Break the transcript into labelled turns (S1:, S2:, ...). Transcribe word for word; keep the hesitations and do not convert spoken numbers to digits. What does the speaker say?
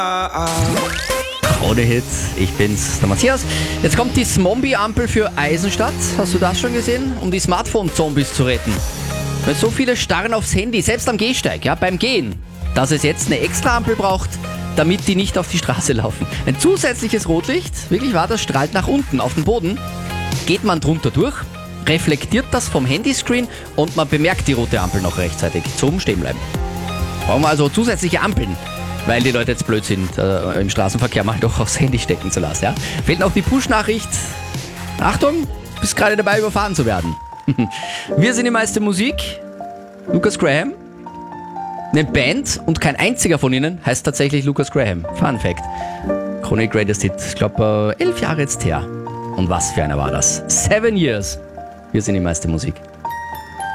S1: Krone Hits, ich bin's, der Matthias. Jetzt kommt die Zombie-Ampel für Eisenstadt. Hast du das schon gesehen? Um die Smartphone-Zombies zu retten. Weil so viele starren aufs Handy, selbst am Gehsteig, ja, beim Gehen, dass es jetzt eine extra Ampel braucht, damit die nicht auf die Straße laufen. Ein zusätzliches Rotlicht, wirklich wahr, das strahlt nach unten auf den Boden. Geht man drunter durch, reflektiert das vom Handyscreen und man bemerkt die rote Ampel noch rechtzeitig zum Stehenbleiben. Brauchen wir also zusätzliche Ampeln, weil die Leute jetzt blöd sind, äh, im Straßenverkehr mal doch aufs Handy stecken zu lassen. Ja? Fehlt noch die Push-Nachricht. Achtung, bist gerade dabei, überfahren zu werden. Wir sind die meiste Musik. Lucas Graham. Eine Band und kein einziger von ihnen heißt tatsächlich Lucas Graham. Fun Fact. Krone Greatest Hit, ich glaube, äh, elf Jahre jetzt her. Und was für einer war das? Seven Years. Wir sind die meiste Musik.